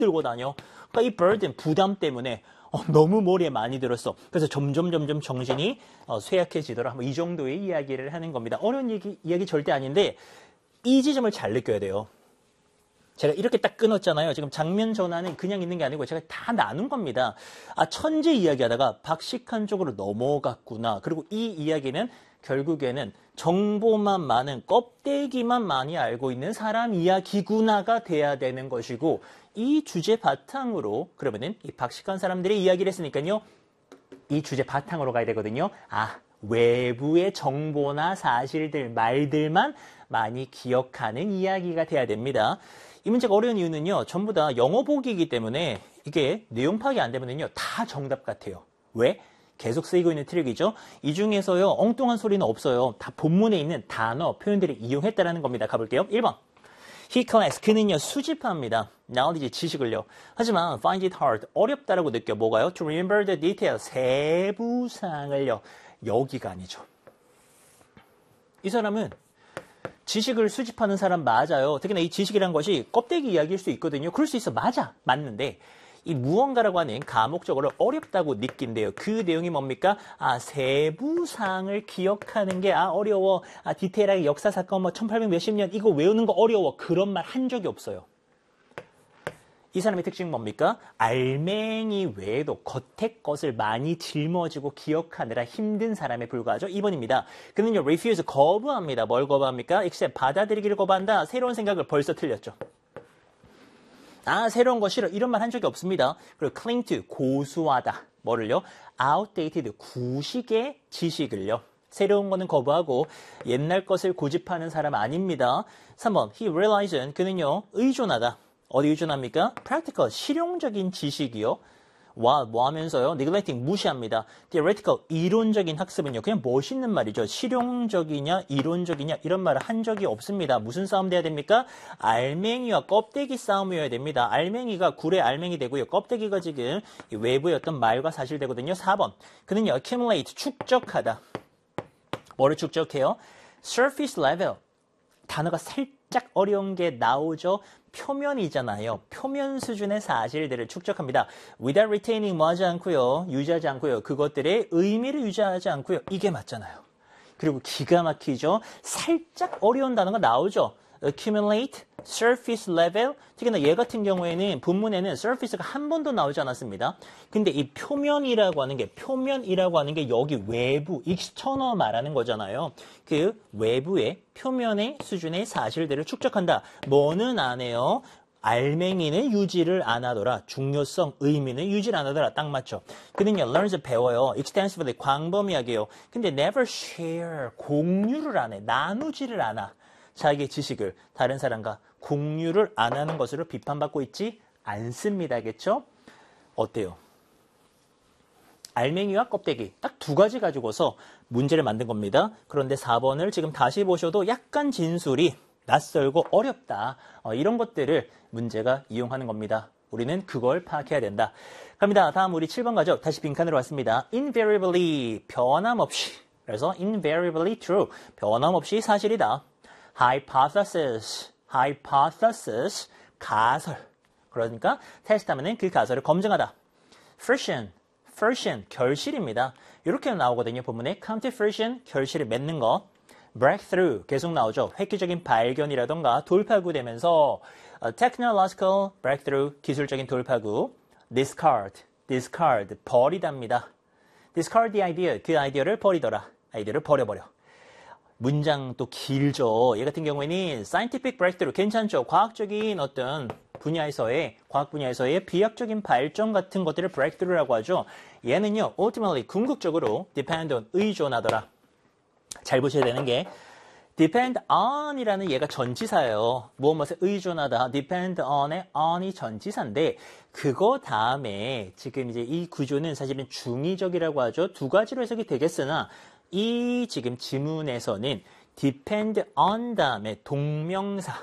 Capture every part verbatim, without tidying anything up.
들고 다녀. 그러니까 이 burden, 부담 때문에 어, 너무 머리에 많이 들었어. 그래서 점점 점점 정신이 어, 쇠약해지더라. 뭐 이 정도의 이야기를 하는 겁니다. 어려운 얘기, 이야기 절대 아닌데 이 지점을 잘 느껴야 돼요. 제가 이렇게 딱 끊었잖아요. 지금 장면 전환은 그냥 있는 게 아니고 제가 다 나눈 겁니다. 아, 천재 이야기하다가 박식한 쪽으로 넘어갔구나. 그리고 이 이야기는 결국에는 정보만 많은 껍데기만 많이 알고 있는 사람 이야기구나가 돼야 되는 것이고 이 주제 바탕으로 그러면은 이 박식한 사람들의 이야기를 했으니까요. 이 주제 바탕으로 가야 되거든요. 아, 외부의 정보나 사실들, 말들만 많이 기억하는 이야기가 돼야 됩니다. 이 문제가 어려운 이유는요. 전부 다 영어 보기이기 때문에 이게 내용 파악이 안 되면은요. 다 정답 같아요. 왜? 계속 쓰이고 있는 트릭이죠. 이 중에서요. 엉뚱한 소리는 없어요. 다 본문에 있는 단어, 표현들을 이용했다라는 겁니다. 가볼게요. 일 번. He collects. 그는요. 수집합니다. knowledge, 지식을요. 하지만 find it hard. 어렵다라고 느껴. 뭐가요? To remember the details. 세부사항을요. 여기가 아니죠. 이 사람은 지식을 수집하는 사람 맞아요. 특히나 이 지식이란 것이 껍데기 이야기일 수 있거든요. 그럴 수 있어. 맞아. 맞는데 이 무언가라고 하는 감목적으로 어렵다고 느낀대요. 그 내용이 뭡니까? 아, 세부사항을 기억하는 게 아, 어려워. 아, 디테일하게 역사 사건 뭐 천팔백 몇십 년 이거 외우는 거 어려워. 그런 말 한 적이 없어요. 이 사람의 특징은 뭡니까? 알맹이 외에도 겉의 것을 많이 짊어지고 기억하느라 힘든 사람에 불과하죠. 이 번입니다. 그는요, refuse, 거부합니다. 뭘 거부합니까? accept, 받아들이기를 거부한다. 새로운 생각을 벌써 틀렸죠. 아, 새로운 거 싫어. 이런 말 한 적이 없습니다. 그리고 cling to, 고수하다. 뭐를요? outdated, 구식의 지식을요. 새로운 거는 거부하고 옛날 것을 고집하는 사람 아닙니다. 삼 번, he realizes, 그는요, 의존하다. 어디 의존합니까? practical, 실용적인 지식이요. 와, 뭐 하면서요? neglecting, 무시합니다. theoretical, 이론적인 학습은요. 그냥 멋있는 말이죠. 실용적이냐, 이론적이냐 이런 말을 한 적이 없습니다. 무슨 싸움 돼야 됩니까? 알맹이와 껍데기 싸움이어야 됩니다. 알맹이가 굴의 알맹이 되고요. 껍데기가 지금 외부의 어떤 말과 사실 되거든요. 사 번, 그는요. accumulate, 축적하다. 뭐를 축적해요? surface level, 단어가 살짝 어려운 게 나오죠. 표면이잖아요. 표면 수준의 사실들을 축적합니다. without retaining 뭐 하지 않고요. 유지하지 않고요. 그것들의 의미를 유지하지 않고요. 이게 맞잖아요. 그리고 기가 막히죠. 살짝 어려운 단어가 나오죠. accumulate, surface level. 특히나 얘 같은 경우에는 본문에는 surface가 한 번도 나오지 않았습니다. 근데 이 표면이라고 하는 게 표면이라고 하는 게 여기 외부, external 말하는 거잖아요. 그 외부의 표면의 수준의 사실들을 축적한다. 뭐는 안 해요? 알맹이는 유지를 안 하더라. 중요성, 의미는 유지를 안 하더라. 딱 맞죠. 그는요, learns, 배워요. extensively, 광범위하게요. 근데 never share, 공유를 안 해. 나누지를 않아. 자기의 지식을 다른 사람과 공유를 안 하는 것으로 비판받고 있지 않습니다겠죠? 어때요? 알맹이와 껍데기 딱 두 가지 가지고서 문제를 만든 겁니다. 그런데 사 번을 지금 다시 보셔도 약간 진술이 낯설고 어렵다. 어, 이런 것들을 문제가 이용하는 겁니다. 우리는 그걸 파악해야 된다. 갑니다. 다음 우리 칠 번 가죠. 다시 빈칸으로 왔습니다. invariably, 변함없이. 그래서 invariably true, 변함없이 사실이다. hypothesis, hypothesis, 가설. 그러니까 테스트하면은 그 가설을 검증하다. friction, friction, 결실입니다. 이렇게 나오거든요. 본문에 counter friction, 결실을 맺는 거. breakthrough, 계속 나오죠. 획기적인 발견이라던가 돌파구 되면서 uh, technological breakthrough, 기술적인 돌파구. discard, discard, 버리답니다. discard the idea, 그 아이디어를 버리더라. 아이디어를 버려버려. 문장 또 길죠. 얘 같은 경우에는 scientific breakthrough, 괜찮죠. 과학적인 어떤 분야에서의, 과학 분야에서의 비약적인 발전 같은 것들을 breakthrough라고 하죠. 얘는요, ultimately, 궁극적으로 depend on, 의존하더라. 잘 보셔야 되는 게 depend on이라는 얘가 전치사예요. 무엇 무엇에 의존하다. depend on의 on이 전치사인데 그거 다음에 지금 이제 이 구조는 사실은 중의적이라고 하죠. 두 가지로 해석이 되겠으나 이 지금 지문에서는 depend on 다음에 동명사,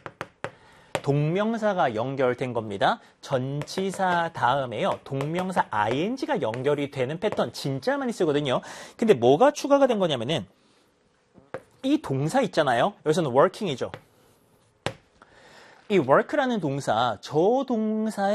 동명사가 연결된 겁니다. 전치사 다음에요. 동명사 ing가 연결이 되는 패턴 진짜 많이 쓰거든요. 근데 뭐가 추가가 된 거냐면은 이 동사 있잖아요. 여기서는 working이죠. 이 work라는 동사, 저 동사의